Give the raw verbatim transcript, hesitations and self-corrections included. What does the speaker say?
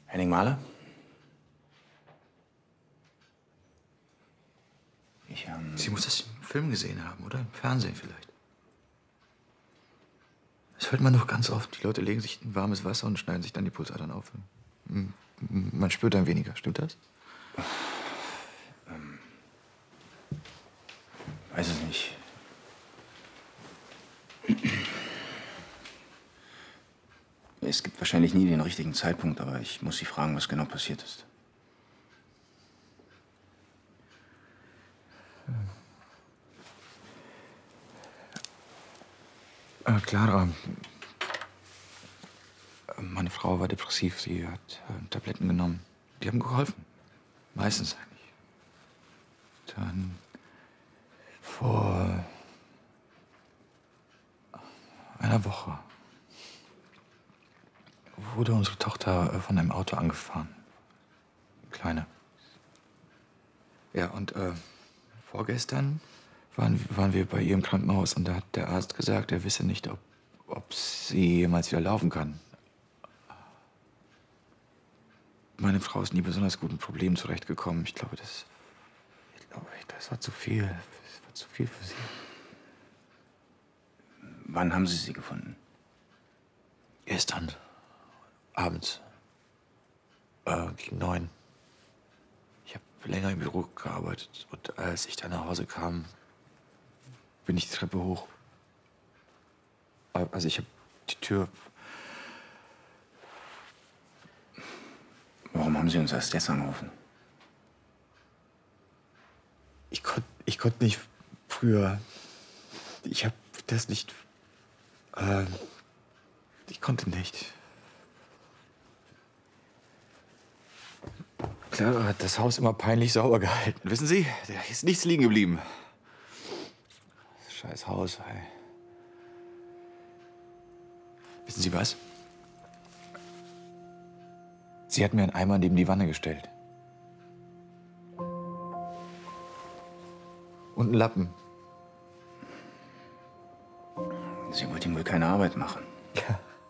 Henning Mahler? Ich, ähm... Sie muss das im Film gesehen haben, oder? Im Fernsehen vielleicht. Das hört man doch ganz oft. Die Leute legen sich in warmes Wasser und schneiden sich dann die Pulsadern auf. Man spürt dann weniger. Stimmt das? Ähm... Weiß es nicht. Es gibt wahrscheinlich nie den richtigen Zeitpunkt, aber ich muss Sie fragen, was genau passiert ist. Äh, Clara, meine Frau war depressiv. Sie hat äh, Tabletten genommen. Die haben geholfen. Meistens eigentlich. Dann vor einer Woche wurde unsere Tochter von einem Auto angefahren. Kleine. Ja, und äh, vorgestern waren, waren wir bei ihr im Krankenhaus und da hat der Arzt gesagt, er wisse nicht, ob, ob sie jemals wieder laufen kann. Meine Frau ist nie besonders gut mit Problemen zurechtgekommen. Ich glaube, das, ich glaube, das war zu viel. Das war zu viel für sie. Wann haben Sie sie gefunden? Gestern. Abends. Äh, gegen neun. Ich habe länger im Büro gearbeitet. Und als ich dann nach Hause kam, bin ich die Treppe hoch. Also ich habe die Tür... Warum haben Sie uns erst jetzt angerufen? Ich konnte ich konnt nicht früher... Ich habe das nicht... Äh, ich konnte nicht. Clara hat das Haus immer peinlich sauber gehalten. Wissen Sie, da ist nichts liegen geblieben. Das scheiß Haus, ey. Wissen Sie was? Sie hat mir einen Eimer neben die Wanne gestellt. Und einen Lappen. Sie wollte ihm wohl keine Arbeit machen. Ja.